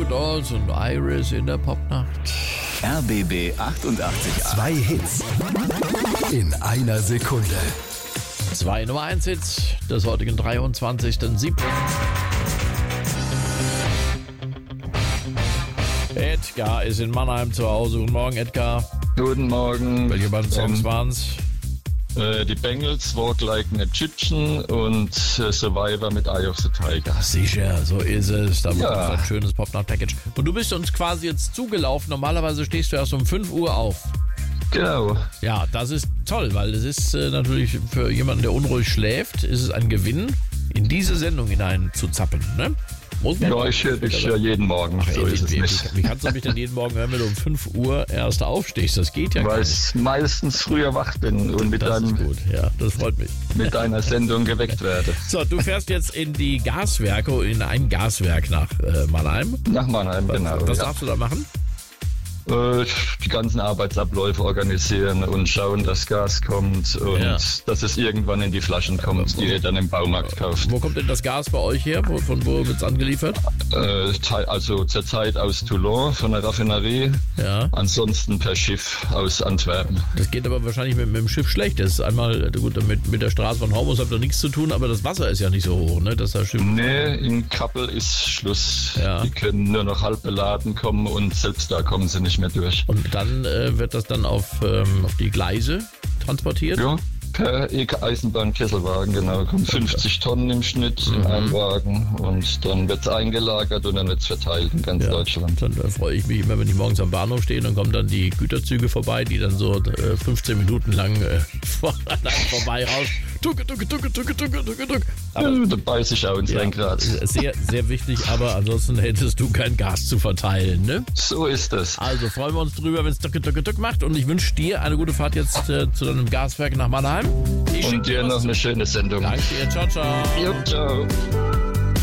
With Dolls und Iris in der Popnacht. RBB 88.8. 2 Hits in einer Sekunde. 2 Nummer 1 Hits des heutigen 23.07. Edgar ist in Mannheim zu Hause. Guten Morgen, Edgar. Guten Morgen. Welche beiden Songs waren's? Die Bengals, Walk Like an Egyptian und Survivor mit Eye of the Tiger. Sicher, so ist es. Da wird Ja. ein schönes Popnacht-Package. Und du bist uns quasi jetzt zugelaufen. Normalerweise stehst du erst um 5 Uhr auf. Genau. Ja, das ist toll, weil es ist natürlich für jemanden, der unruhig schläft, ist es ein Gewinn, in diese Sendung hinein zu zappen. Ne? Muss man Ja, ich höre dich ja jeden Morgen. Ach, So ey, ist es nicht. wie kannst du mich denn jeden Morgen hören, wenn du um 5 Uhr erst aufstehst? Das geht ja gar Weil nicht. ich meistens früher wach bin und Das ist gut, ja, das freut mich. mit einer Sendung geweckt werde. So, du fährst jetzt in die Gaswerke, in ein Gaswerk nach Mannheim. Nach Mannheim, genau. Was ja. darfst du da machen? Die ganzen Arbeitsabläufe organisieren und schauen, dass Gas kommt und Ja. dass es irgendwann in die Flaschen kommt, die ihr dann im Baumarkt kauft. Wo kommt denn das Gas bei euch her? Von wo wird es angeliefert? Also zurzeit aus Toulon von der Raffinerie, Ja. ansonsten per Schiff aus Antwerpen. Das geht aber wahrscheinlich mit dem Schiff schlecht. Das ist einmal, gut, mit der Straße von Hormuz habt ihr nichts zu tun, aber das Wasser ist ja nicht so hoch, ne? Dass das Schiff. Nee, in Kappel ist Schluss. Ja. Die können nur noch halb beladen kommen und selbst da kommen sie nicht mehr durch. Und dann wird das dann auf die Gleise transportiert? Ja, per Eisenbahn-Kesselwagen, genau. Kommen 50 Tonnen im Schnitt in einen Wagen und dann wird es eingelagert und dann wird es verteilt in ganz Deutschland. Dann freue ich mich immer, wenn ich morgens am Bahnhof stehe, dann kommen dann die Güterzüge vorbei, die dann so 15 Minuten lang vorbei raus. Tucke, tucke, tucke, tucke, tucke, tucke, tucke. Aber Da beiß ich auch ins Lenkrad. sehr, sehr wichtig, aber ansonsten hättest du kein Gas zu verteilen, ne? So ist es. Also freuen wir uns drüber, wenn es tucke, tucke, tucke macht und ich wünsche dir eine gute Fahrt jetzt zu deinem Gaswerk nach Mannheim. Ich Und schick dir was noch zu. eine schöne Sendung. Danke dir, ciao, ciao. Jo, ciao.